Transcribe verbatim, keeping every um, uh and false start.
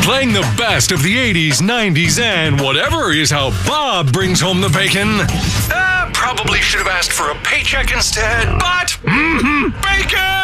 Playing the best of the eighties, nineties, and whatever is how Bob brings home the bacon. Uh, probably should have asked for a paycheck instead, but mm-hmm, bacon!